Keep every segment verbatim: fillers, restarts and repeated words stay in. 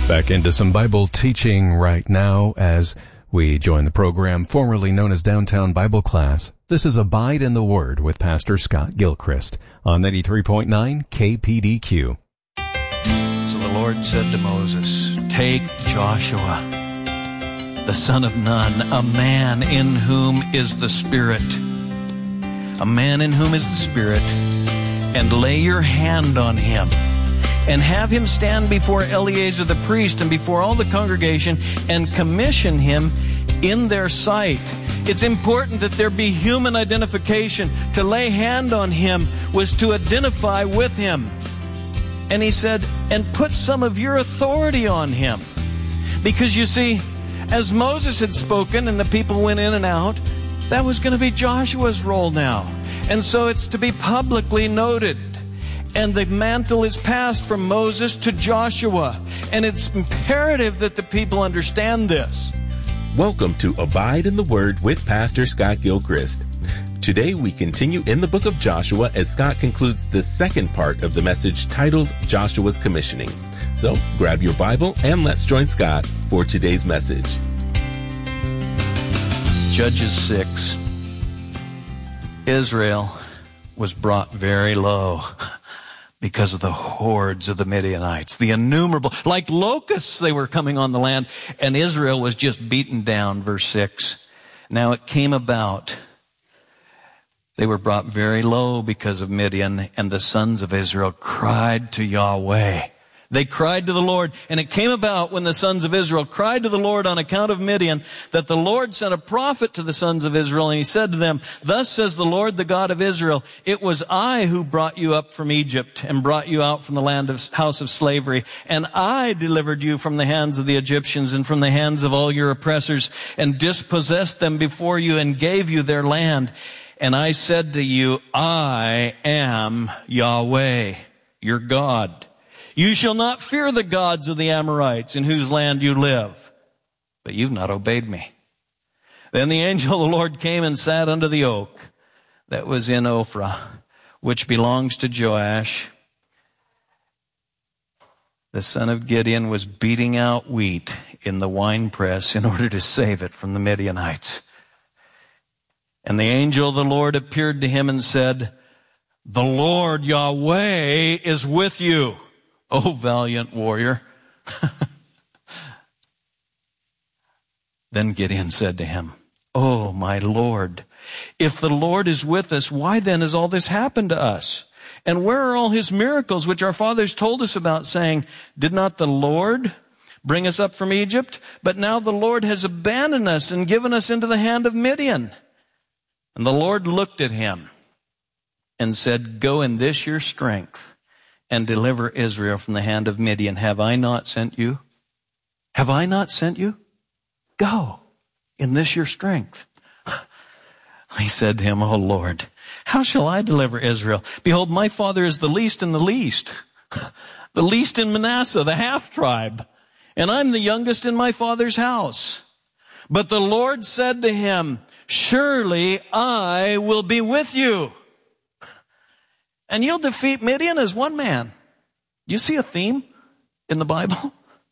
Back into some Bible teaching right now as we join the program formerly known as Downtown Bible Class. This is Abide in the Word with Pastor Scott Gilchrist on ninety-three point nine K P D Q. So the Lord said to Moses, "Take Joshua, the son of Nun, a man in whom is the Spirit, a man in whom is the Spirit, and lay your hand on him, and have him stand before Eleazar the priest and before all the congregation, and commission him in their sight." It's important that there be human identification. To lay hand on him was to identify with him. And he said, and put some of your authority on him. Because you see, as Moses had spoken and the people went in and out, that was going to be Joshua's role now. And so it's to be publicly noted. And the mantle is passed from Moses to Joshua. And it's imperative that the people understand this. Welcome to Abide in the Word with Pastor Scott Gilchrist. Today we continue in the book of Joshua as Scott concludes the second part of the message titled Joshua's Commissioning. So grab your Bible and let's join Scott for today's message. Judges six. Israel was brought very low because of the hordes of the Midianites, the innumerable, like locusts they were coming on the land, and Israel was just beaten down, verse six. Now it came about, they were brought very low because of Midian, and the sons of Israel cried to Yahweh. They cried to the Lord, and it came about when the sons of Israel cried to the Lord on account of Midian, that the Lord sent a prophet to the sons of Israel, and he said to them, "Thus says the Lord, the God of Israel, it was I who brought you up from Egypt and brought you out from the land of house of slavery, and I delivered you from the hands of the Egyptians and from the hands of all your oppressors, and dispossessed them before you and gave you their land. And I said to you, I am Yahweh, your God. You shall not fear the gods of the Amorites in whose land you live. But you've not obeyed me." Then the angel of the Lord came and sat under the oak that was in Ophrah, which belongs to Joash. The son of Gideon was beating out wheat in the winepress in order to save it from the Midianites. And the angel of the Lord appeared to him and said, "The Lord Yahweh is with you, O valiant warrior." Then Gideon said to him, "Oh, my Lord, if the Lord is with us, why then has all this happened to us? And where are all his miracles which our fathers told us about, saying, did not the Lord bring us up from Egypt? But now the Lord has abandoned us and given us into the hand of Midian." And the Lord looked at him and said, "Go in this your strength and deliver Israel from the hand of Midian. Have I not sent you? Have I not sent you? Go in this your strength." He said to him, "O Lord, how shall I deliver Israel? Behold, my father is the least in the least, the least in Manasseh, the half tribe, and I'm the youngest in my father's house." But the Lord said to him, "Surely I will be with you, and you'll defeat Midian as one man." You see a theme in the Bible?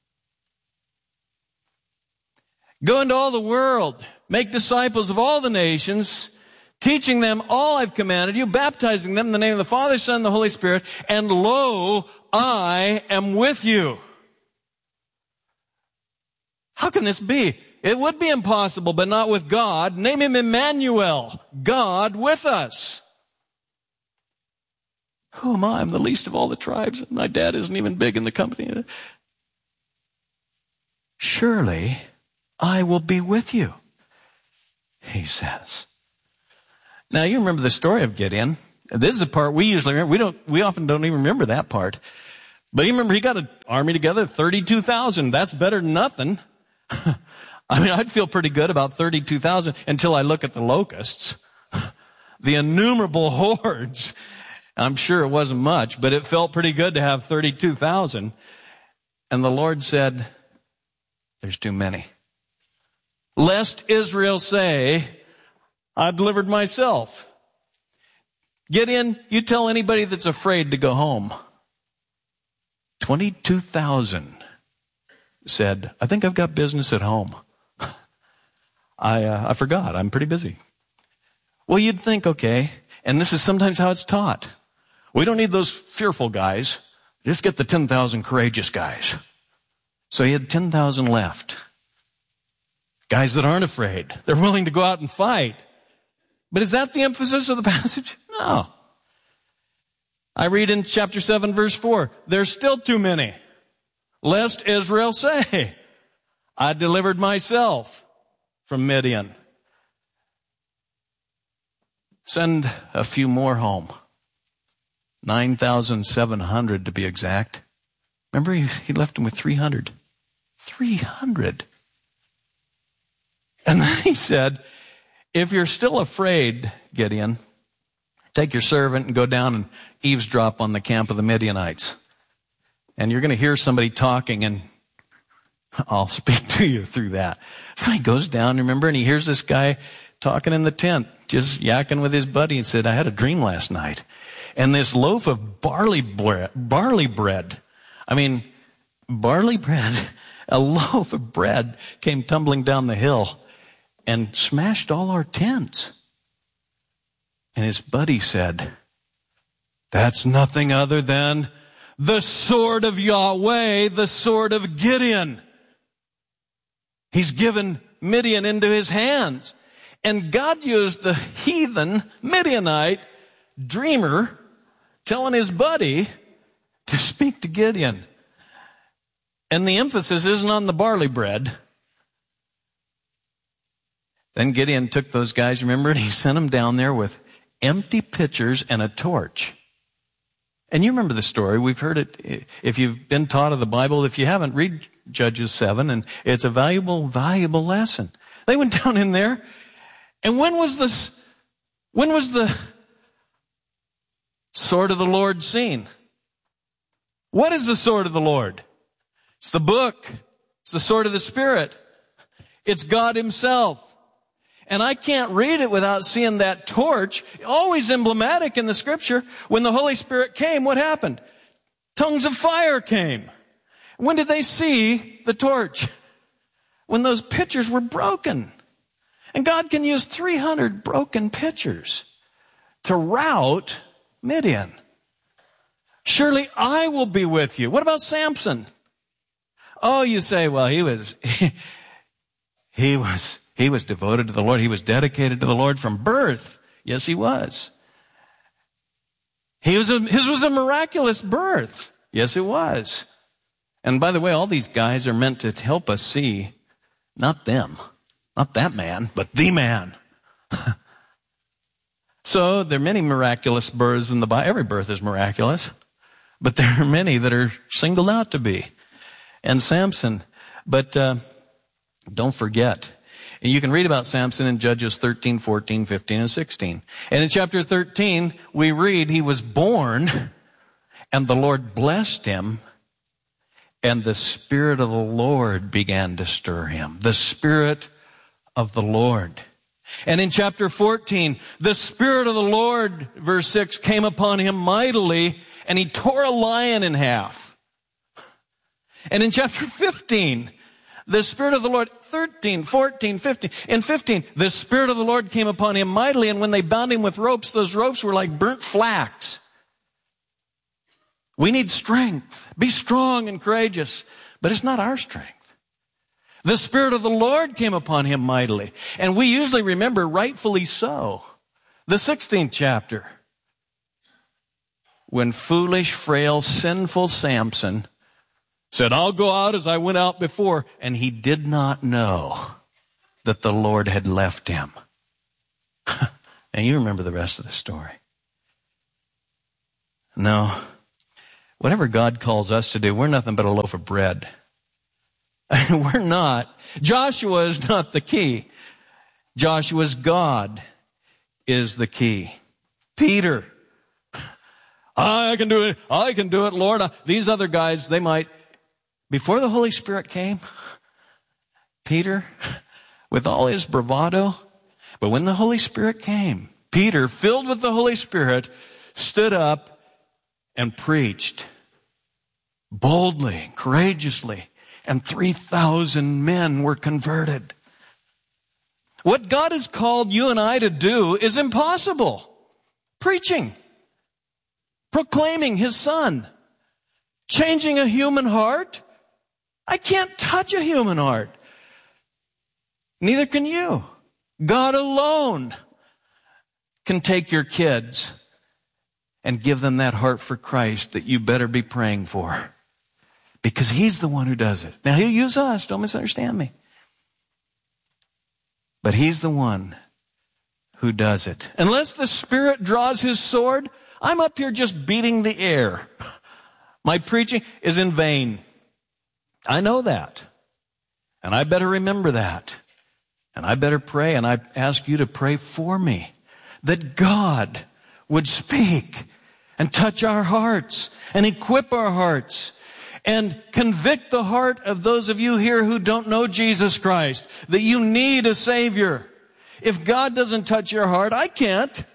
"Go into all the world, make disciples of all the nations, teaching them all I've commanded you, baptizing them in the name of the Father, Son, and the Holy Spirit, and lo, I am with you." How can this be? It would be impossible, but not with God. Name him Emmanuel, God with us. Who am I? I'm the least of all the tribes. My dad isn't even big in the company. "Surely I will be with you," he says. Now you remember the story of Gideon. This is a part we usually remember. We don't, we often don't even remember that part. But you remember he got an army together, thirty-two thousand. That's better than nothing. I mean, I'd feel pretty good about thirty-two thousand until I look at the locusts. The innumerable hordes. I'm sure it wasn't much, but it felt pretty good to have thirty-two thousand. And the Lord said, "There's too many. Lest Israel say, I delivered myself." Gideon, you tell anybody that's afraid to go home. twenty-two thousand said, I think I've got business at home. I, uh, I forgot. I'm pretty busy. Well, you'd think, okay, and this is sometimes how it's taught. We don't need those fearful guys. Just get the ten thousand courageous guys. So he had ten thousand left. Guys that aren't afraid. They're willing to go out and fight. But is that the emphasis of the passage? No. I read in chapter seven, verse four, there's still too many. Lest Israel say, I delivered myself from Midian. Send a few more home. nine thousand seven hundred to be exact. Remember, he, he left them with three hundred. three hundred. And then he said, if you're still afraid, Gideon, take your servant and go down and eavesdrop on the camp of the Midianites. And you're going to hear somebody talking, and I'll speak to you through that. So he goes down, remember, and he hears this guy talking in the tent, just yakking with his buddy, and said, I had a dream last night. And this loaf of barley bread, barley bread, I mean, barley bread, a loaf of bread came tumbling down the hill and smashed all our tents. And his buddy said, that's nothing other than the sword of Yahweh, the sword of Gideon. He's given Midian into his hands. And God used the heathen Midianite dreamer telling his buddy to speak to Gideon. And the emphasis isn't on the barley bread. Then Gideon took those guys, remember, and he sent them down there with empty pitchers and a torch. And you remember the story. We've heard it. If you've been taught of the Bible, if you haven't, read Judges seven, and it's a valuable, valuable lesson. They went down in there, and when was this, when was the sword of the Lord seen? What is the sword of the Lord? It's the book. It's the sword of the Spirit. It's God himself. And I can't read it without seeing that torch, always emblematic in the scripture. When the Holy Spirit came, what happened? Tongues of fire came. When did they see the torch? When those pitchers were broken. And God can use three hundred broken pitchers to rout Midian. Surely I will be with you. What about Samson? Oh, you say, well, he was, he, he was, he was devoted to the Lord. He was dedicated to the Lord from birth. Yes, he was. He was a, his was a miraculous birth. Yes, it was. And by the way, all these guys are meant to help us see, not them, not that man, but the man. So there are many miraculous births in the Bible. Every birth is miraculous. But there are many that are singled out to be. And Samson, but uh, don't forget, and you can read about Samson in Judges thirteen, fourteen, fifteen, and sixteen. And in chapter thirteen, we read he was born, and the Lord blessed him, and the Spirit of the Lord began to stir him. The Spirit of the Lord. And in chapter fourteen, the Spirit of the Lord, verse six, came upon him mightily, and he tore a lion in half. And in chapter fifteen, the Spirit of the Lord, thirteen, fourteen, fifteen, in fifteen, the Spirit of the Lord came upon him mightily, and when they bound him with ropes, those ropes were like burnt flax. We need strength. Be strong and courageous. But it's not our strength. The Spirit of the Lord came upon him mightily. And we usually remember, rightfully so, the sixteenth chapter, when foolish, frail, sinful Samson said, I'll go out as I went out before. And he did not know that the Lord had left him. And you remember the rest of the story. No. Whatever God calls us to do, we're nothing but a loaf of bread. We're not. Joshua is not the key. Joshua's God is the key. Peter, I can do it. I can do it, Lord. These other guys, they might. Before the Holy Spirit came, Peter, with all his bravado, but when the Holy Spirit came, Peter, filled with the Holy Spirit, stood up and preached boldly, courageously. and three thousand men were converted. What God has called you and I to do is impossible. Preaching, proclaiming His Son, changing a human heart. I can't touch a human heart. Neither can you. God alone can take your kids and give them that heart for Christ that you better be praying for. Because He's the one who does it. Now He'll use us, don't misunderstand me. But He's the one who does it. Unless the Spirit draws His sword, I'm up here just beating the air. My preaching is in vain. I know that. And I better remember that. And I better pray, and I ask you to pray for me, that God would speak and touch our hearts and equip our hearts and convict the heart of those of you here who don't know Jesus Christ, that you need a Savior. If God doesn't touch your heart, I can't.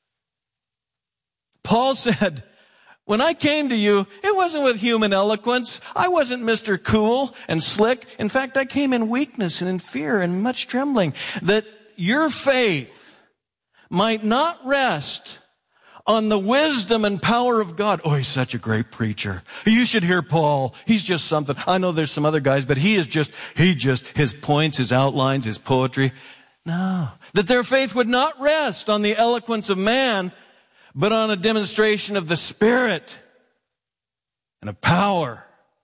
Paul said, when I came to you, it wasn't with human eloquence. I wasn't Mister Cool and slick. In fact, I came in weakness and in fear and much trembling, that your faith might not rest on the wisdom and power of God. Oh, he's such a great preacher. You should hear Paul. He's just something. I know there's some other guys, but he is just, he just, his points, his outlines, his poetry. No. That their faith would not rest on the eloquence of man, but on a demonstration of the Spirit and of power.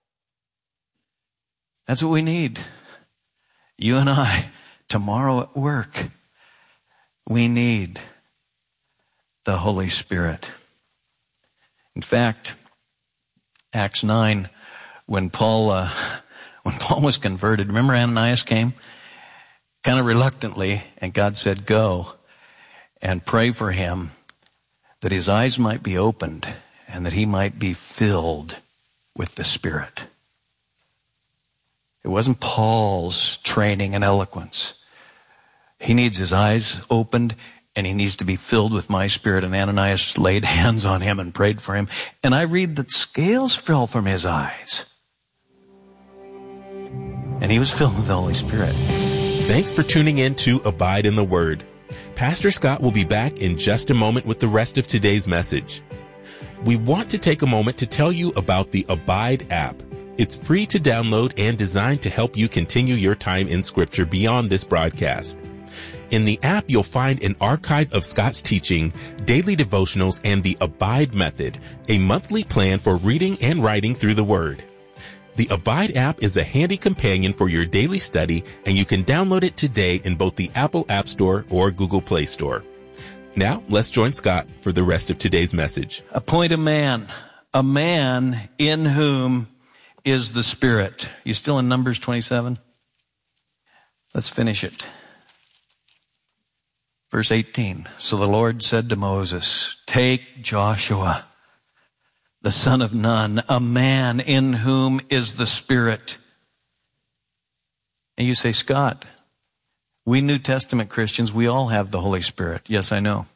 That's what we need. You and I, tomorrow at work, we need the Holy Spirit. In fact, Acts nine, when Paul uh, when Paul was converted, remember Ananias came? Kind of reluctantly, and God said, go and pray for him that his eyes might be opened and that he might be filled with the Spirit. It wasn't Paul's training and eloquence. He needs his eyes opened and he needs to be filled with my Spirit. And Ananias laid hands on him and prayed for him. And I read that scales fell from his eyes. And he was filled with the Holy Spirit. Thanks for tuning in to Abide in the Word. Pastor Scott will be back in just a moment with the rest of today's message. We want to take a moment to tell you about the Abide app. It's free to download and designed to help you continue your time in Scripture beyond this broadcast. In the app, you'll find an archive of Scott's teaching, daily devotionals, and the Abide Method, a monthly plan for reading and writing through the Word. The Abide app is a handy companion for your daily study, and you can download it today in both the Apple App Store or Google Play Store. Now, let's join Scott for the rest of today's message. Appoint a man, a man in whom is the Spirit. You still in Numbers twenty-seven? Let's finish it. Verse eighteen, so the Lord said to Moses, take Joshua, the son of Nun, a man in whom is the Spirit. And you say, Scott, we New Testament Christians, we all have the Holy Spirit. Yes, I know.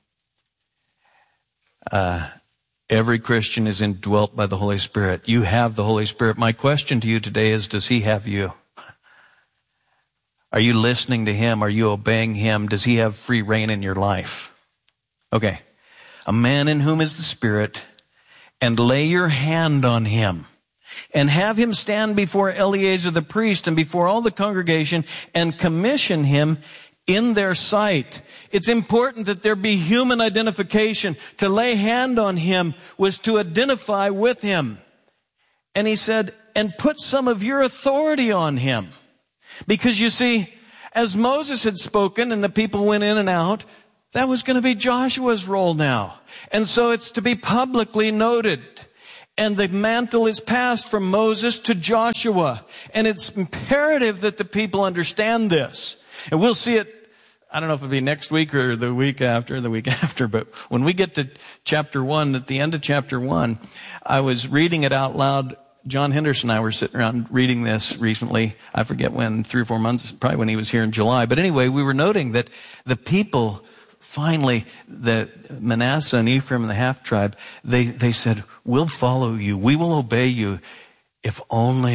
Uh, every Christian is indwelt by the Holy Spirit. You have the Holy Spirit. My question to you today is, does he have you? Are you listening to him? Are you obeying him? Does he have free reign in your life? Okay. A man in whom is the Spirit, and lay your hand on him, and have him stand before Eleazar the priest and before all the congregation, and commission him in their sight. It's important that there be human identification. To lay hand on him was to identify with him. And he said, and put some of your authority on him. Because you see, as Moses had spoken and the people went in and out, that was going to be Joshua's role now. And so it's to be publicly noted. And the mantle is passed from Moses to Joshua. And it's imperative that the people understand this. And we'll see it, I don't know if it'll be next week or the week after, the week after, but when we get to chapter one, at the end of chapter one, I was reading it out loud. John Henderson and I were sitting around reading this recently. I forget when, three or four months, probably when he was here in July. But anyway, we were noting that the people finally, the Manasseh and Ephraim and the half tribe, they, they said, we'll follow you. We will obey you if only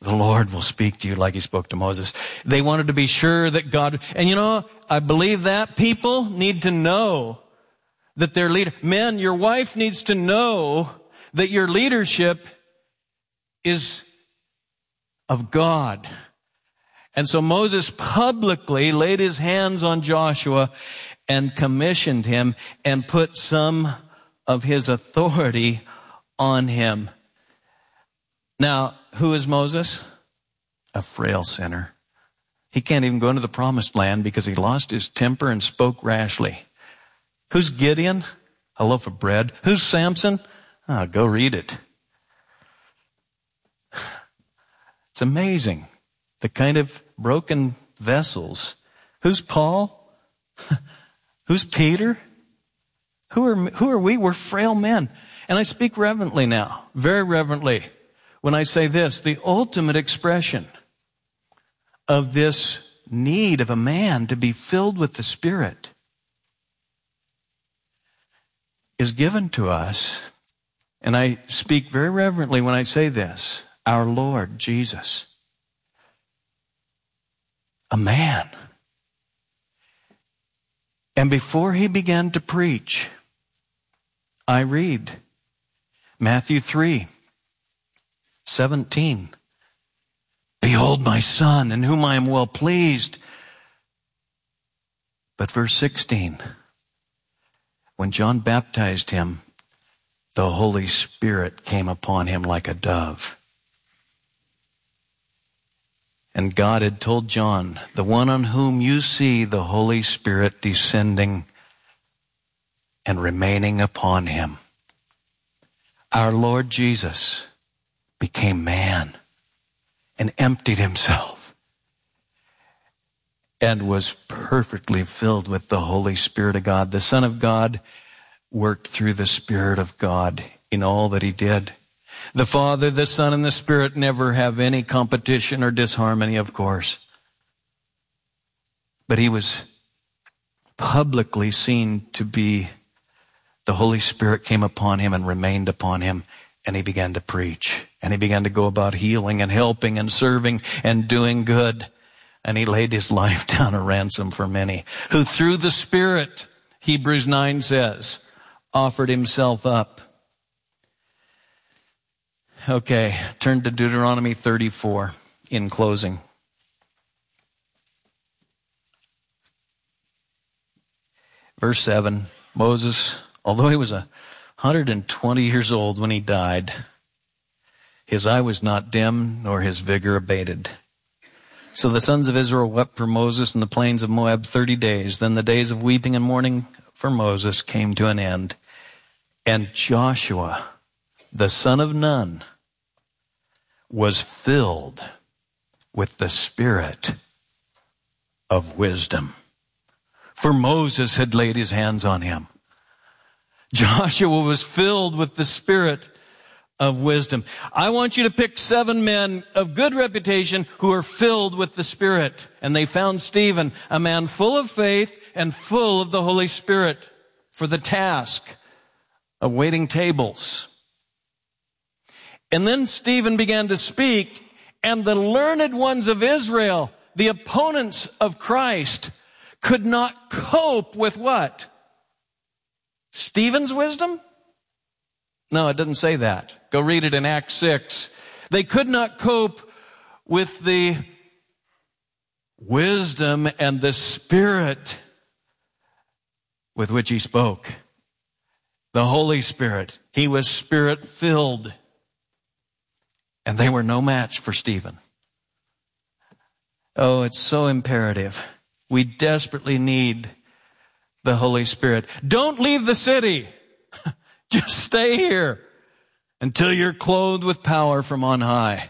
the Lord will speak to you like he spoke to Moses. They wanted to be sure that God, and you know, I believe that people need to know that their leader, men, your wife needs to know that your leadership is of God. And so Moses publicly laid his hands on Joshua and commissioned him and put some of his authority on him. Now, who is Moses? A frail sinner. He can't even go into the promised land because he lost his temper and spoke rashly. Who's Gideon? A loaf of bread. Who's Samson? Oh, go read it. It's amazing the kind of broken vessels. Who's Paul? Who's Peter? Who are, who are we? We're frail men. And I speak reverently now, very reverently, when I say this, the ultimate expression of this need of a man to be filled with the Spirit is given to us. And I speak very reverently when I say this, our Lord Jesus, a man. And before he began to preach, I read Matthew three seventeen. Behold my son, in whom I am well pleased. But verse sixteen, when John baptized him, the Holy Spirit came upon him like a dove. And God had told John, the one on whom you see the Holy Spirit descending and remaining upon him. Our Lord Jesus became man and emptied himself and was perfectly filled with the Holy Spirit of God. The Son of God worked through the Spirit of God in all that he did. The Father, the Son, and the Spirit never have any competition or disharmony, of course. But he was publicly seen to be, the Holy Spirit came upon him and remained upon him, and he began to preach. And he began to go about healing and helping and serving and doing good. And he laid his life down a ransom for many, who through the Spirit, Hebrews nine says, offered himself up. Okay, turn to Deuteronomy thirty-four in closing. Verse seven, Moses, although he was a hundred and twenty years old when he died, his eye was not dim, nor his vigor abated. So the sons of Israel wept for Moses in the plains of Moab thirty days. Then the days of weeping and mourning for Moses came to an end. And Joshua, the son of Nun, was filled with the Spirit of wisdom. For Moses had laid his hands on him. Joshua was filled with the Spirit of wisdom. I want you to pick seven men of good reputation who are filled with the Spirit. And they found Stephen, a man full of faith and full of the Holy Spirit, for the task of waiting tables. And then Stephen began to speak, and the learned ones of Israel, the opponents of Christ, could not cope with what? Stephen's wisdom? No, it doesn't say that. Go read it in Acts six. They could not cope with the wisdom and the Spirit with which he spoke. The Holy Spirit. He was Spirit-filled. And they were no match for Stephen. Oh, it's so imperative. We desperately need the Holy Spirit. Don't leave the city. Just stay here until you're clothed with power from on high.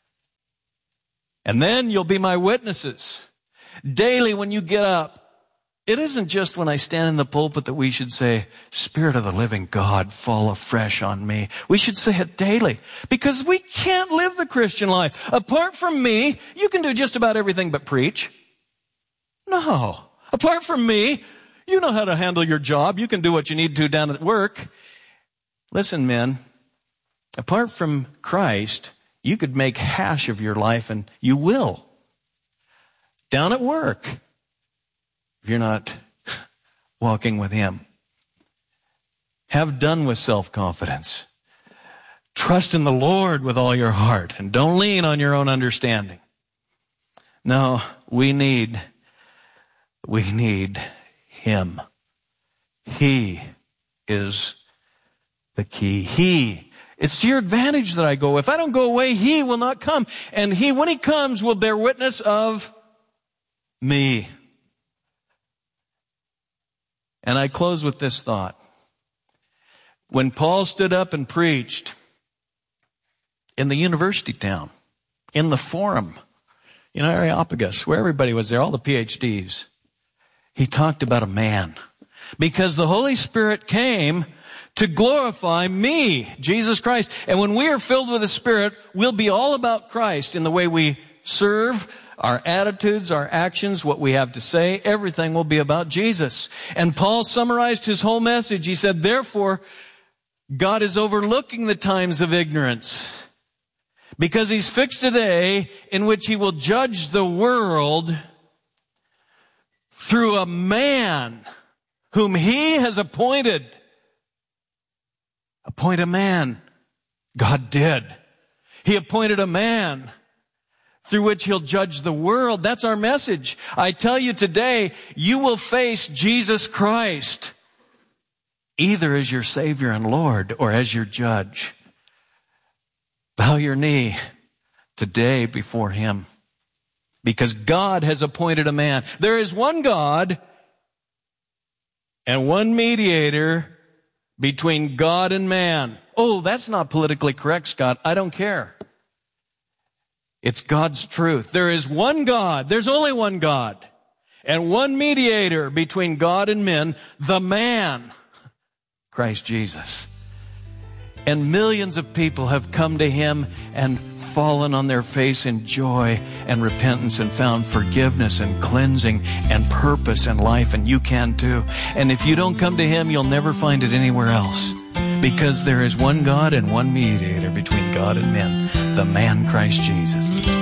And then you'll be my witnesses. Daily when you get up, it isn't just when I stand in the pulpit that we should say, Spirit of the living God, fall afresh on me. We should say it daily because we can't live the Christian life. Apart from me, you can do just about everything but preach. No. Apart from me, you know how to handle your job. You can do what you need to down at work. Listen, men, apart from Christ, You could make hash of your life, and you will. Down at work, if you're not walking with him. Have done with self-confidence. Trust in the Lord with all your heart, and don't lean on your own understanding. No, we need, we need him. He is the key. He. It's to your advantage that I go. If I don't go away, he will not come. And he, when he comes, will bear witness of me. And I close with this thought. When Paul stood up and preached in the university town, in the forum, in Areopagus, where everybody was there, all the P H Ds, he talked about a man. Because the Holy Spirit came to glorify me, Jesus Christ. And when we are filled with the Spirit, we'll be all about Christ in the way we serve, our attitudes, our actions, what we have to say. Everything will be about Jesus. And Paul summarized his whole message. He said, therefore, God is overlooking the times of ignorance, because he's fixed a day in which he will judge the world through a man whom he has appointed. Appoint a man. God did. He appointed a man through which he'll judge the world. That's our message. I tell you today, you will face Jesus Christ either as your Savior and Lord or as your judge. Bow your knee today before him, because God has appointed a man. There is one God and one mediator between God and man. Oh, that's not politically correct, Scott. I don't care. It's God's truth. There is one God. There's only one God. And one mediator between God and men, the man, Christ Jesus. And millions of people have come to him and fallen on their face in joy and repentance and found forgiveness and cleansing and purpose and life, and you can too. And if you don't come to him, you'll never find it anywhere else, because there is one God and one mediator between God and men, the man Christ Jesus.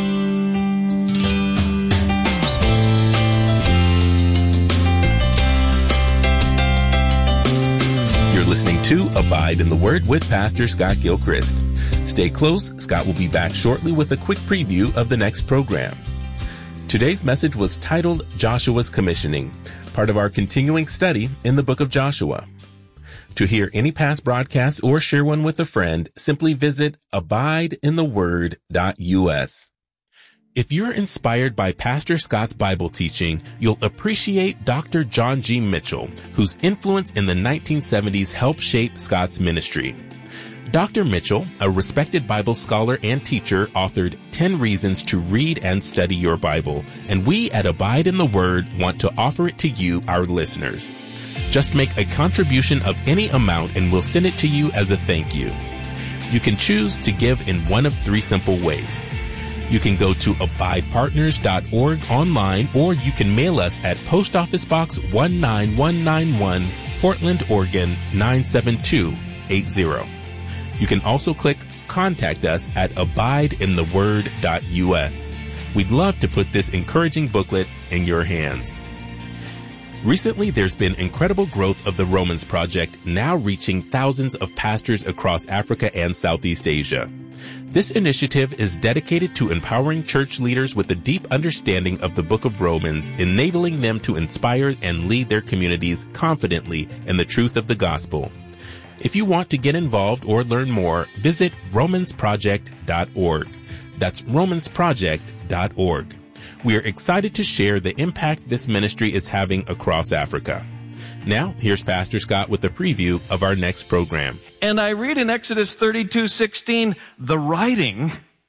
You're listening to Abide in the Word with Pastor Scott Gilchrist. Stay close. Scott will be back shortly with a quick preview of the next program. Today's message was titled Joshua's Commissioning, part of our continuing study in the book of Joshua. To hear any past broadcasts or share one with a friend, simply visit abide in the word dot U S. If you're inspired by Pastor Scott's Bible teaching, you'll appreciate Doctor John G. Mitchell, whose influence in the nineteen seventies helped shape Scott's ministry. Doctor Mitchell, a respected Bible scholar and teacher, authored ten Reasons to Read and Study Your Bible, and we at Abide in the Word want to offer it to you, our listeners. Just make a contribution of any amount and we'll send it to you as a thank you. You can choose to give in one of three simple ways. You can go to abide partners dot org online, or you can mail us at Post Office Box one nine one nine one, Portland, Oregon nine seven two eight zero. You can also click Contact Us at abide in the word dot U S. We'd love to put this encouraging booklet in your hands. Recently, there's been incredible growth of the Romans Project, now reaching thousands of pastors across Africa and Southeast Asia. This initiative is dedicated to empowering church leaders with a deep understanding of the book of Romans, enabling them to inspire and lead their communities confidently in the truth of the gospel. If you want to get involved or learn more, visit romans project dot org. That's romans project dot org. We are excited to share the impact this ministry is having across Africa. Now, here's Pastor Scott with a preview of our next program. And I read in Exodus thirty-two sixteen, the writing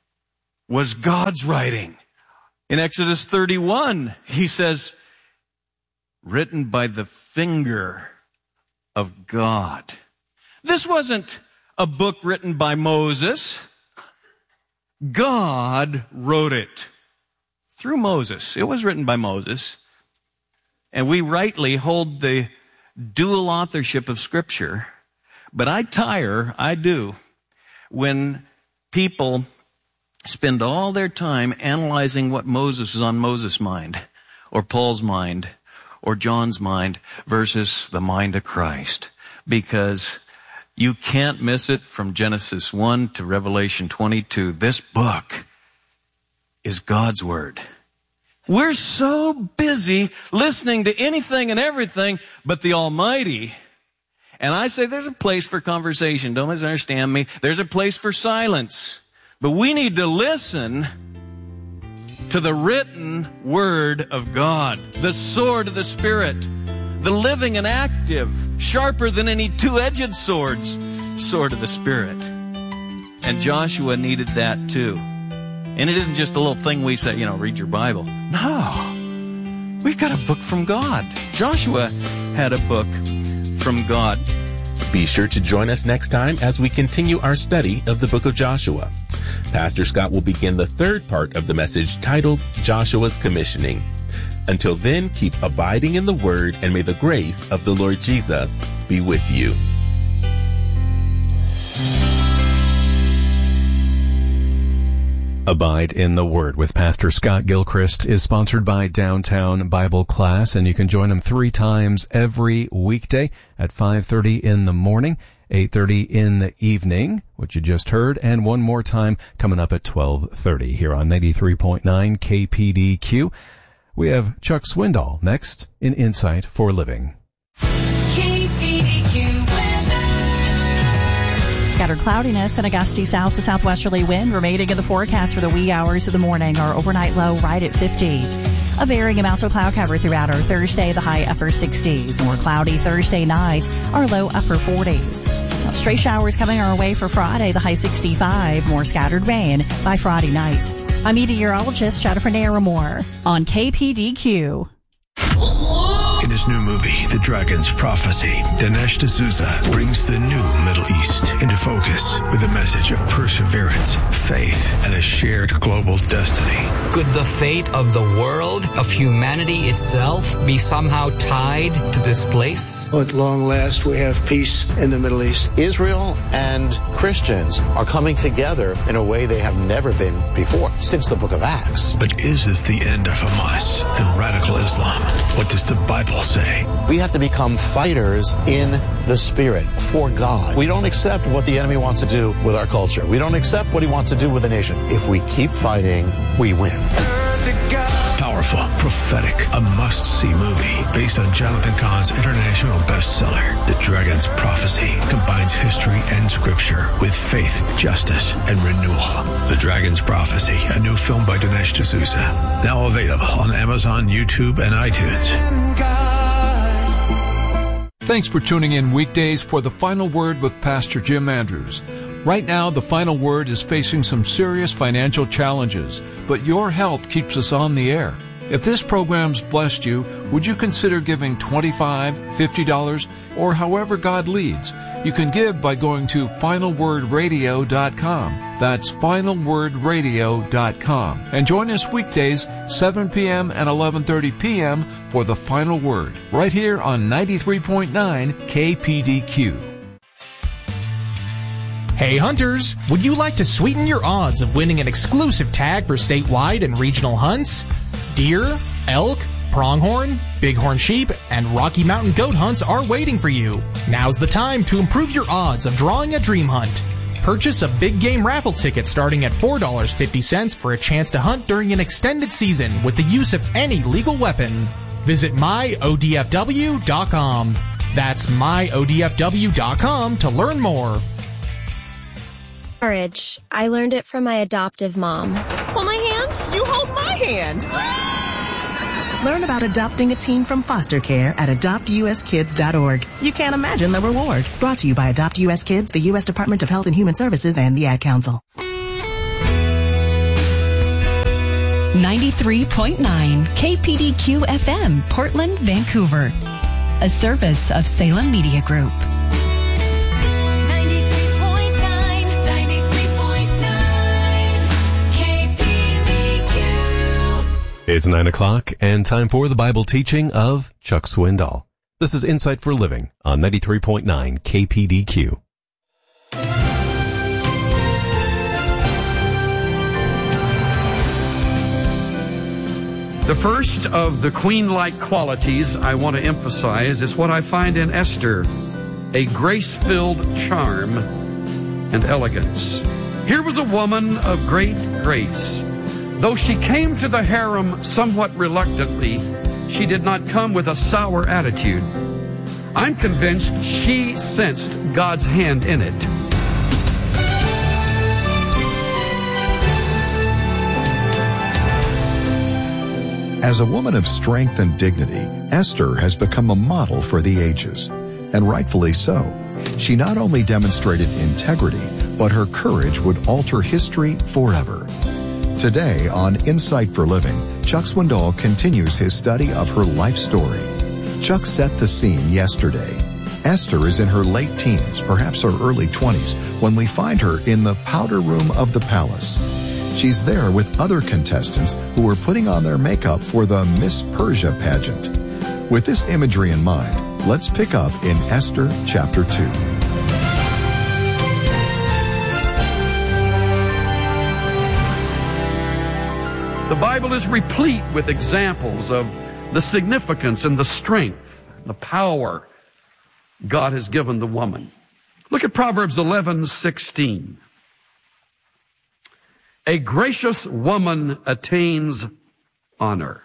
was God's writing. In Exodus thirty-one, he says, written by the finger of God. This wasn't a book written by Moses. God wrote it through Moses. It was written by Moses. And we rightly hold the dual authorship of Scripture. But I tire, I do, when people spend all their time analyzing what Moses is on Moses' mind, or Paul's mind, or John's mind, versus the mind of Christ. Because you can't miss it from Genesis one to Revelation twenty-two. This book is God's Word. We're so busy listening to anything and everything but the Almighty. And I say there's a place for conversation. Don't misunderstand me. There's a place for silence. But we need to listen to the written Word of God, the sword of the Spirit, the living and active, sharper than any two-edged swords, sword of the Spirit. And Joshua needed that too. And it isn't just a little thing we say, you know, read your Bible. No. We've got a book from God. Joshua had a book from God. Be sure to join us next time as we continue our study of the book of Joshua. Pastor Scott will begin the third part of the message titled Joshua's Commissioning. Until then, keep abiding in the Word, and may the grace of the Lord Jesus be with you. Abide in the Word with Pastor Scott Gilchrist is sponsored by Downtown Bible Class, and you can join them three times every weekday at five thirty in the morning, eight thirty in the evening, which you just heard, and one more time coming up at twelve thirty here on ninety-three point nine K P D Q. We have Chuck Swindoll next in Insight for Living. K P D Q Scattered cloudiness and a gusty south to southwesterly wind remaining in the forecast for the wee hours of the morning. Our overnight low right at fifty. A varying amounts of cloud cover throughout our Thursday, the high upper sixties. More cloudy Thursday night, our low upper forties. Now, stray showers coming our way for Friday, the high sixty-five. More scattered rain by Friday night. I'm meteorologist Jennifer Naramore on K P D Q. In his new movie, The Dragon's Prophecy, Dinesh D'Souza brings the new Middle East into focus with a message of perseverance, faith, and a shared global destiny. Could the fate of the world, of humanity itself, be somehow tied to this place? At long last, we have peace in the Middle East. Israel and Christians are coming together in a way they have never been before, since the book of Acts. But is this the end of Hamas and radical Islam? What does the Bible say? We have to become fighters in the Spirit for God. We don't accept what the enemy wants to do with our culture. We don't accept what he wants to do with the nation. If we keep fighting, we win. Powerful, prophetic, a must-see movie based on Jonathan Cahn's international bestseller. The Dragon's Prophecy combines history and scripture with faith, justice, and renewal. The Dragon's Prophecy, a new film by Dinesh D'Souza. Now available on Amazon, YouTube, and iTunes. Thanks for tuning in weekdays for The Final Word with Pastor Jim Andrews. Right now, The Final Word is facing some serious financial challenges, but your help keeps us on the air. If this program's blessed you, would you consider giving twenty-five dollars, fifty dollars, or however God leads? You can give by going to final word radio dot com. That's final word radio dot com. And join us weekdays, seven p.m. and eleven thirty p.m. for The Final Word, right here on ninety-three point nine K P D Q. Hey hunters, would you like to sweeten your odds of winning an exclusive tag for statewide and regional hunts? Deer, elk, pronghorn, bighorn sheep, and Rocky Mountain goat hunts are waiting for you. Now's the time to improve your odds of drawing a dream hunt. Purchase a big game raffle ticket starting at four dollars and fifty cents for a chance to hunt during an extended season with the use of any legal weapon. Visit my O D F W dot com. That's my O D F W dot com to learn more. Courage. I learned it from my adoptive mom. Hold my hand. You hold my hand. Learn about adopting a teen from foster care at adopt u s kids dot org. You can't imagine the reward. Brought to you by Adopt U S Kids, the U S Department of Health and Human Services, and the Ad Council. ninety-three point nine K P D Q F M, Portland, Vancouver. A service of Salem Media Group. It's nine o'clock and time for the Bible teaching of Chuck Swindoll. This is Insight for Living on ninety-three point nine K P D Q. The first of the queen-like qualities I want to emphasize is what I find in Esther, a grace-filled charm and elegance. Here was a woman of great grace. Though she came to the harem somewhat reluctantly, she did not come with a sour attitude. I'm convinced she sensed God's hand in it. As a woman of strength and dignity, Esther has become a model for the ages, and rightfully so. She not only demonstrated integrity, but her courage would alter history forever. Today on Insight for Living, Chuck Swindoll continues his study of her life story. Chuck set the scene yesterday. Esther is in her late teens, perhaps her early twenties, when we find her in the powder room of the palace. She's there with other contestants who are putting on their makeup for the Miss Persia pageant. With this imagery in mind, let's pick up in Esther chapter two. The Bible is replete with examples of the significance and the strength, the power God has given the woman. Look at Proverbs eleven sixteen. A gracious woman attains honor.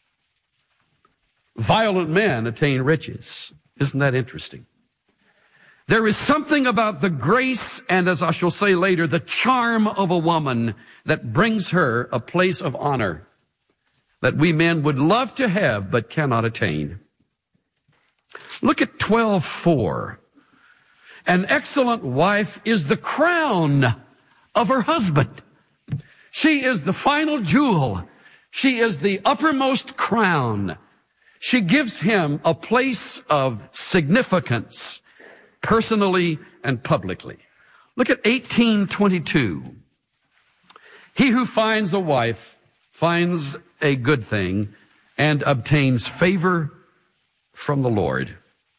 Violent men attain riches. Isn't that interesting? There is something about the grace and, as I shall say later, the charm of a woman that brings her a place of honor that we men would love to have but cannot attain. Look at twelve four. An excellent wife is the crown of her husband. She is the final jewel. She is the uppermost crown. She gives him a place of significance, personally and publicly. Look at eighteen twenty-two. He who finds a wife finds a good thing and obtains favor from the Lord.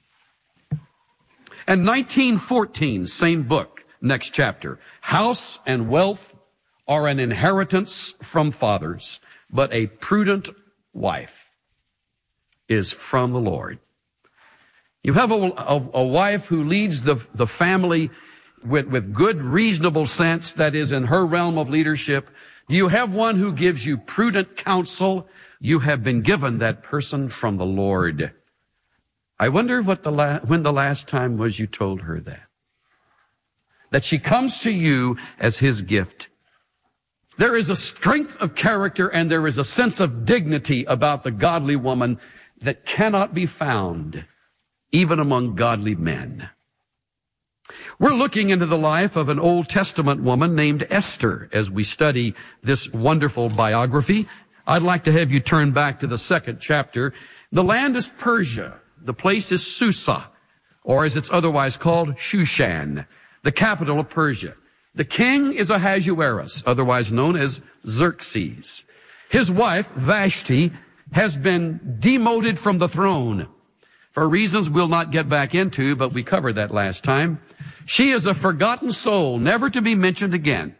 And nineteen fourteen, same book, next chapter. House and wealth are an inheritance from fathers, but a prudent wife is from the Lord. You have a, a, a wife who leads the, the family with, with good, reasonable sense that is in her realm of leadership. Do you have one who gives you prudent counsel? You have been given that person from the Lord. I wonder what the la- when the last time was you told her that. That she comes to you as his gift. There is a strength of character and there is a sense of dignity about the godly woman that cannot be found even among godly men. We're looking into the life of an Old Testament woman named Esther as we study this wonderful biography. I'd like to have you turn back to the second chapter. The land is Persia. The place is Susa, or as it's otherwise called, Shushan, the capital of Persia. The king is Ahasuerus, otherwise known as Xerxes. His wife, Vashti, has been demoted from the throne for reasons we'll not get back into, but we covered that last time. She is a forgotten soul, never to be mentioned again.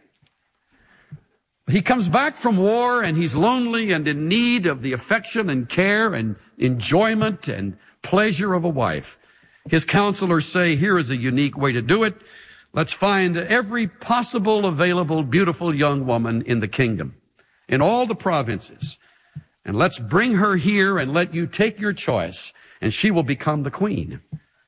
He comes back from war and he's lonely and in need of the affection and care and enjoyment and pleasure of a wife. His counselors say, here is a unique way to do it. Let's find every possible, available, beautiful young woman in the kingdom, in all the provinces. And let's bring her here and let you take your choice, and she will become the queen.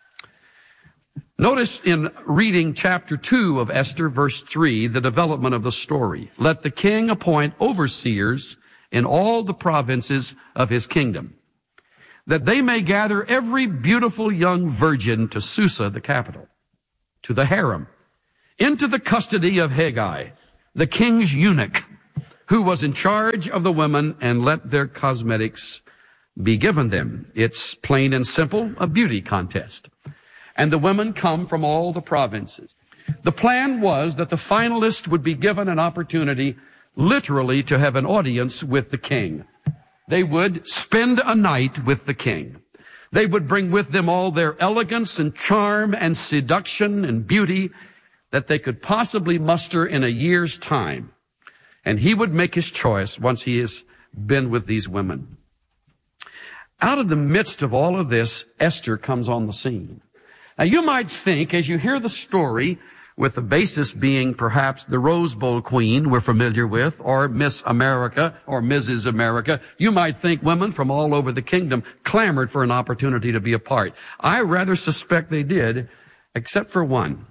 Notice in reading chapter two of Esther, verse three, the development of the story. Let the king appoint overseers in all the provinces of his kingdom, that they may gather every beautiful young virgin to Susa, the capital, to the harem, into the custody of Haggai, the king's eunuch, who was in charge of the women, and let their cosmetics be given them. It's plain and simple, a beauty contest. And the women come from all the provinces. The plan was that the finalists would be given an opportunity literally to have an audience with the king. They would spend a night with the king. They would bring with them all their elegance and charm and seduction and beauty that they could possibly muster in a year's time. And he would make his choice once he has been with these women. Out of the midst of all of this, Esther comes on the scene. Now you might think, as you hear the story, with the basis being perhaps the Rose Bowl Queen we're familiar with, or Miss America, or Missus America, you might think women from all over the kingdom clamored for an opportunity to be a part. I rather suspect they did, except for one.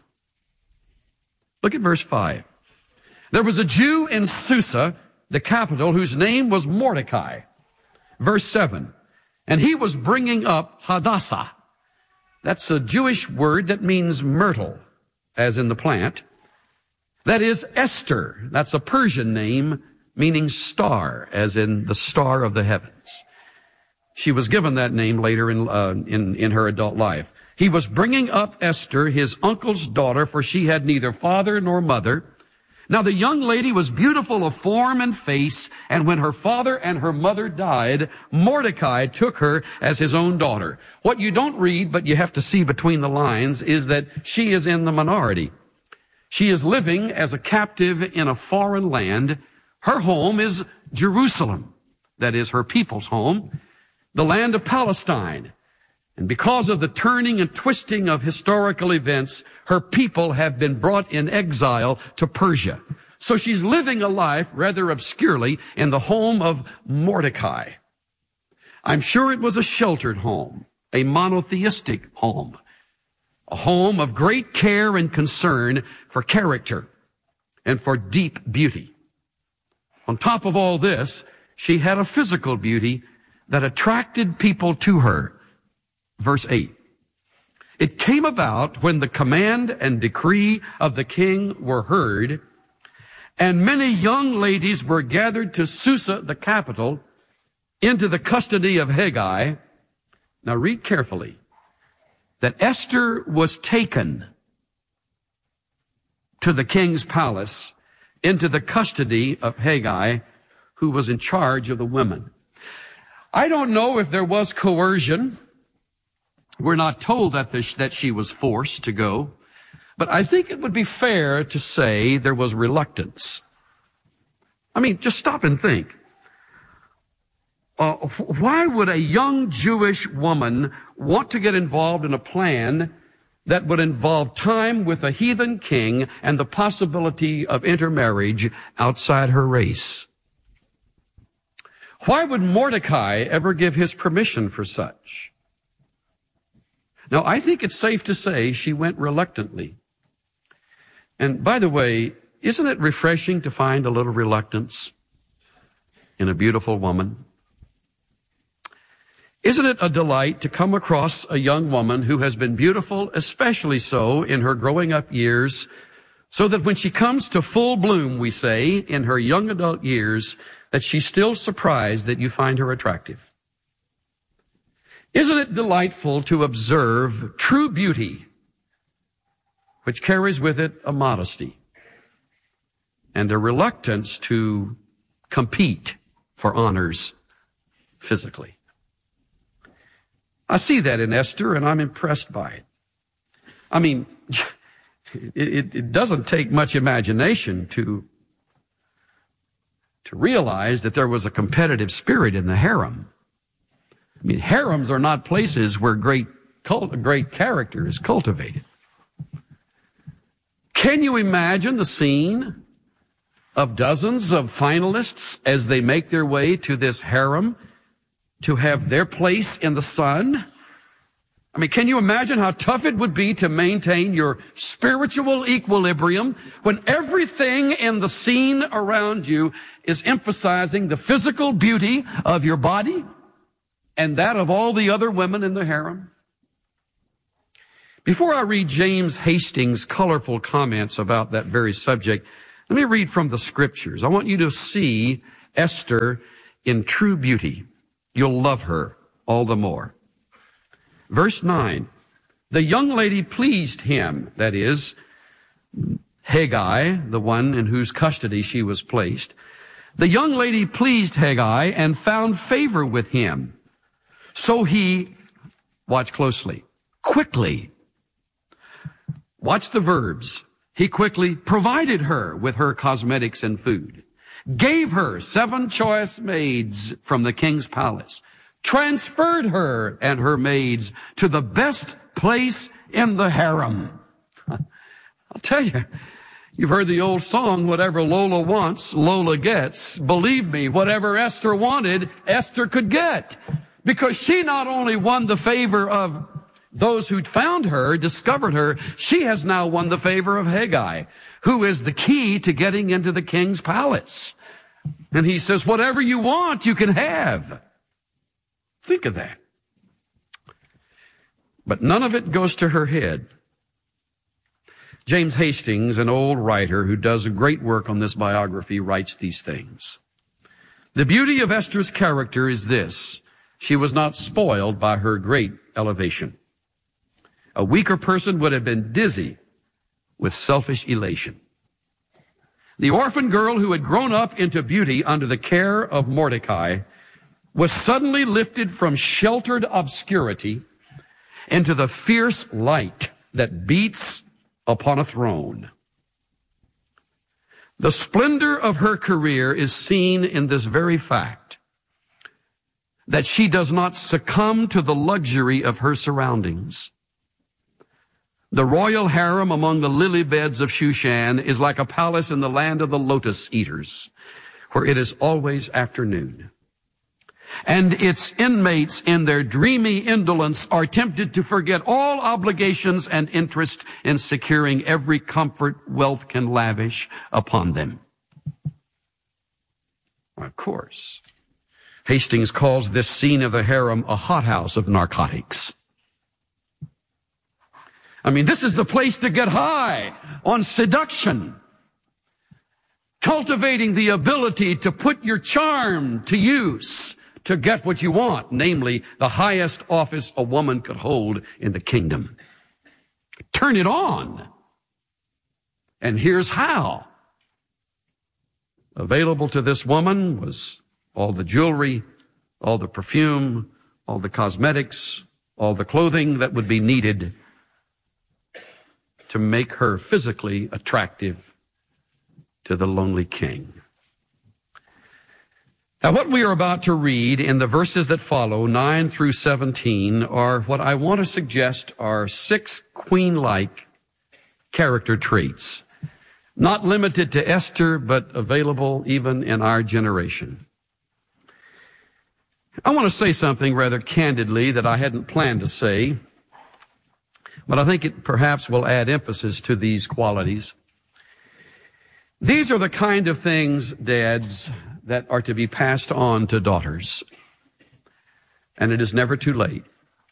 Look at verse five. There was a Jew in Susa, the capital, whose name was Mordecai. Verse seven. And he was bringing up Hadassah. That's a Jewish word that means myrtle, as in the plant. That is Esther. That's a Persian name meaning star, as in the star of the heavens. She was given that name later in, uh, in, in her adult life. He was bringing up Esther, his uncle's daughter, for she had neither father nor mother. Now the young lady was beautiful of form and face, and when her father and her mother died, Mordecai took her as his own daughter. What you don't read, but you have to see between the lines, is that she is in the minority. She is living as a captive in a foreign land. Her home is Jerusalem, that is her people's home, the land of Palestine. And because of the turning and twisting of historical events, her people have been brought in exile to Persia. So she's living a life rather obscurely in the home of Mordecai. I'm sure it was a sheltered home, a monotheistic home, a home of great care and concern for character and for deep beauty. On top of all this, she had a physical beauty that attracted people to her. Verse eight. It came about when the command and decree of the king were heard, and many young ladies were gathered to Susa, the capital, into the custody of Hegai. Now read carefully. That Esther was taken to the king's palace into the custody of Hegai, who was in charge of the women. I don't know if there was coercion. We're not told that, this, that she was forced to go, but I think it would be fair to say there was reluctance. I mean, just stop and think. Uh, why would a young Jewish woman want to get involved in a plan that would involve time with a heathen king and the possibility of intermarriage outside her race? Why would Mordecai ever give his permission for such? Now, I think it's safe to say she went reluctantly. And by the way, isn't it refreshing to find a little reluctance in a beautiful woman? Isn't it a delight to come across a young woman who has been beautiful, especially so in her growing up years, so that when she comes to full bloom, we say, in her young adult years, that she's still surprised that you find her attractive? Isn't it delightful to observe true beauty, which carries with it a modesty and a reluctance to compete for honors physically? I see that in Esther, and I'm impressed by it. I mean, it, it, it doesn't take much imagination to, to realize that there was a competitive spirit in the harem. I mean, harems are not places where great cult, great character is cultivated. Can you imagine the scene of dozens of finalists as they make their way to this harem to have their place in the sun? I mean, can you imagine how tough it would be to maintain your spiritual equilibrium when everything in the scene around you is emphasizing the physical beauty of your body and that of all the other women in the harem? Before I read James Hastings' colorful comments about that very subject, let me read from the scriptures. I want you to see Esther in true beauty. You'll love her all the more. Verse nine, the young lady pleased him, that is, Hegai, the one in whose custody she was placed. The young lady pleased Hegai and found favor with him. So he, watch closely, quickly, watch the verbs. He quickly provided her with her cosmetics and food. gave her seven choice maids from the king's palace, transferred her and her maids to the best place in the harem. I'll tell you, you've heard the old song, whatever Lola wants, Lola gets. Believe me, whatever Esther wanted, Esther could get. Because she not only won the favor of those who'd found her, discovered her, she has now won the favor of Haggai, who is the key to getting into the king's palace. And he says, whatever you want, you can have. Think of that. But none of it goes to her head. James Hastings, an old writer who does a great work on this biography, writes these things. The beauty of Esther's character is this: she was not spoiled by her great elevation. A weaker person would have been dizzy with selfish elation. The orphan girl who had grown up into beauty under the care of Mordecai was suddenly lifted from sheltered obscurity into the fierce light that beats upon a throne. The splendor of her career is seen in this very fact, that she does not succumb to the luxury of her surroundings. The royal harem among the lily beds of Shushan is like a palace in the land of the lotus eaters, where it is always afternoon. And its inmates in their dreamy indolence are tempted to forget all obligations and interest in securing every comfort wealth can lavish upon them. Of course, Hastings calls this scene of the harem a hothouse of narcotics. I mean, this is the place to get high on seduction, cultivating the ability to put your charm to use to get what you want, namely the highest office a woman could hold in the kingdom. Turn it on. And here's how. Available to this woman was all the jewelry, all the perfume, all the cosmetics, all the clothing that would be needed to make her physically attractive to the lonely king. Now, what we are about to read in the verses that follow, nine through seventeen, are what I want to suggest are six queen-like character traits, not limited to Esther, but available even in our generation. I want to say something rather candidly that I hadn't planned to say, but I think it perhaps will add emphasis to these qualities. These are the kind of things, dads, that are to be passed on to daughters. And it is never too late.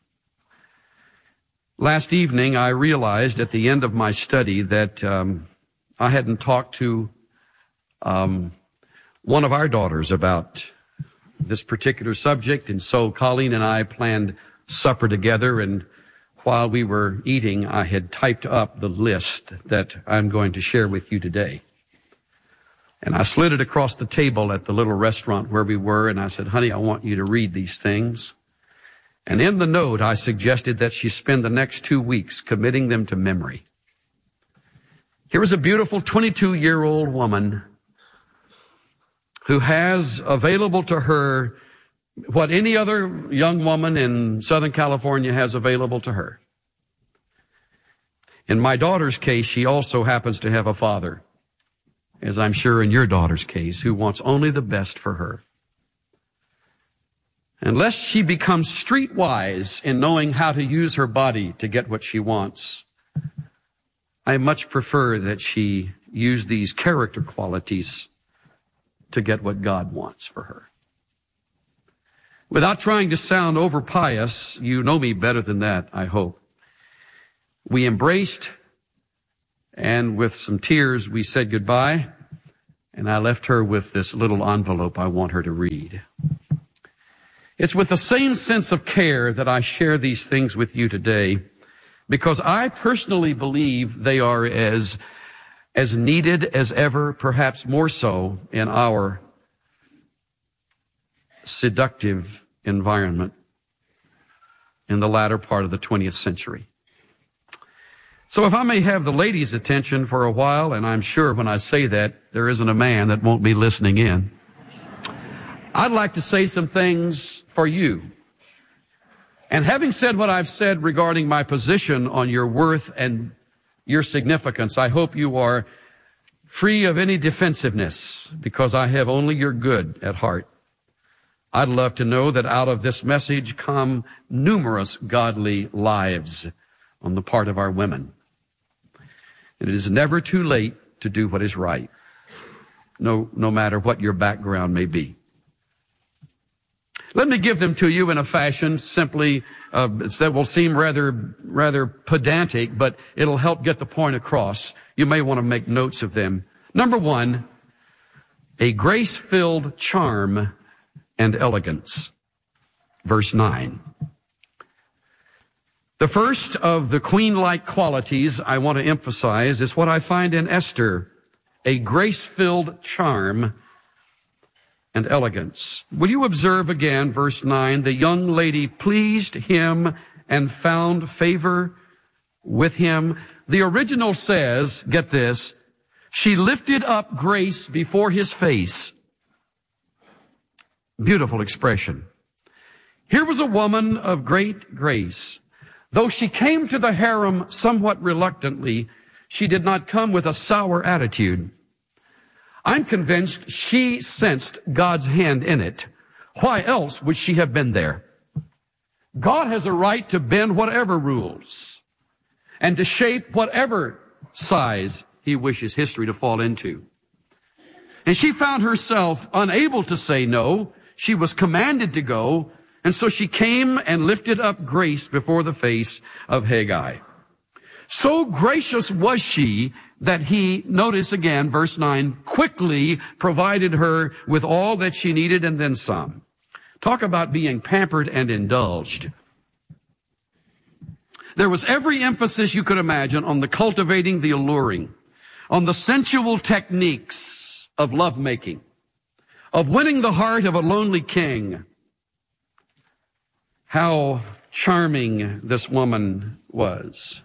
Last evening, I realized at the end of my study that um, I hadn't talked to um, one of our daughters about this particular subject, and so Colleen and I planned supper together, and while we were eating, I had typed up the list that I'm going to share with you today. And I slid it across the table at the little restaurant where we were, and I said, honey, I want you to read these things. And in the note, I suggested that she spend the next two weeks committing them to memory. Here is a beautiful twenty-two-year-old woman who has available to her what any other young woman in Southern California has available to her. In my daughter's case, she also happens to have a father, as I'm sure in your daughter's case, who wants only the best for her. Unless she becomes streetwise in knowing how to use her body to get what she wants, I much prefer that she use these character qualities to get what God wants for her. Without trying to sound over pious, you know me better than that, I hope. We embraced, and with some tears we said goodbye, and I left her with this little envelope I want her to read. It's with the same sense of care that I share these things with you today, because I personally believe they are as, as needed as ever, perhaps more so in our seductive environment in the latter part of the twentieth century. So if I may have the ladies' attention for a while, and I'm sure when I say that, there isn't a man that won't be listening in. I'd like to say some things for you. And having said what I've said regarding my position on your worth and your significance, I hope you are free of any defensiveness, because I have only your good at heart. I'd love to know that out of this message come numerous godly lives on the part of our women. And it is never too late to do what is right, no, no matter what your background may be. Let me give them to you in a fashion simply uh, that will seem rather rather pedantic, but it'll help get the point across. You may want to make notes of them. Number one, a grace-filled charm and elegance. Verse nine. The first of the queen-like qualities I want to emphasize is what I find in Esther, a grace-filled charm and elegance. Will you observe again, verse nine, the young lady pleased him and found favor with him. The original says, get this, she lifted up grace before his face. Beautiful expression. Here was a woman of great grace. Though she came to the harem somewhat reluctantly, she did not come with a sour attitude. I'm convinced she sensed God's hand in it. Why else would she have been there? God has a right to bend whatever rules and to shape whatever size he wishes history to fall into. And she found herself unable to say no. She was commanded to go, and so she came and lifted up grace before the face of Haggai. So gracious was she that he, notice again, verse nine, quickly provided her with all that she needed and then some. Talk about being pampered and indulged. There was every emphasis you could imagine on the cultivating the alluring, on the sensual techniques of lovemaking, of winning the heart of a lonely king. How charming this woman was.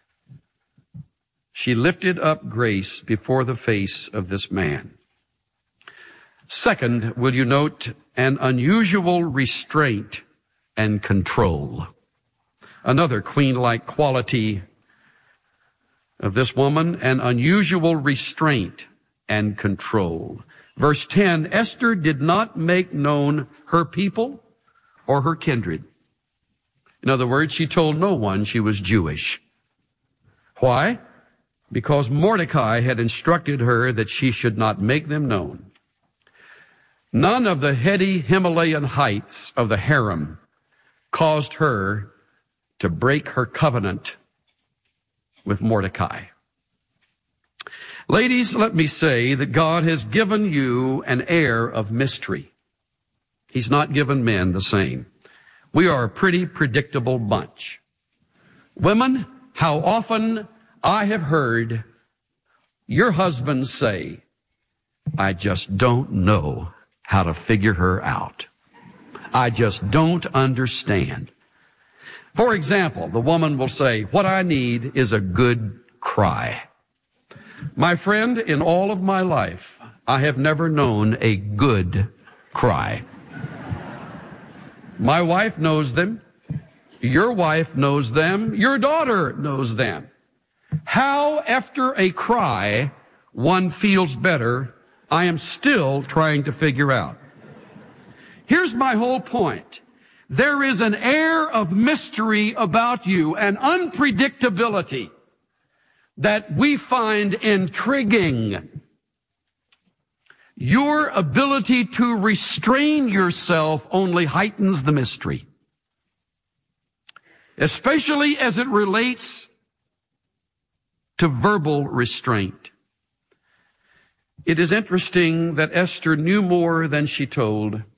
She lifted up grace before the face of this man. Second, will you note an unusual restraint and control? Another queen-like quality of this woman, an unusual restraint and control. Verse ten, Esther did not make known her people or her kindred. In other words, she told no one she was Jewish. Why? Because Mordecai had instructed her that she should not make them known. None of the heady Himalayan heights of the harem caused her to break her covenant with Mordecai. Ladies, let me say that God has given you an air of mystery. He's not given men the same. We are a pretty predictable bunch. Women, how often I have heard your husbands say, I just don't know how to figure her out. I just don't understand. For example, the woman will say, what I need is a good cry. My friend, in all of my life, I have never known a good cry. My wife knows them. Your wife knows them. Your daughter knows them. How, after a cry, one feels better, I am still trying to figure out. Here's my whole point. There is an air of mystery about you, an unpredictability that we find intriguing. Your ability to restrain yourself only heightens the mystery, especially as it relates to verbal restraint. It is interesting that Esther knew more than she told.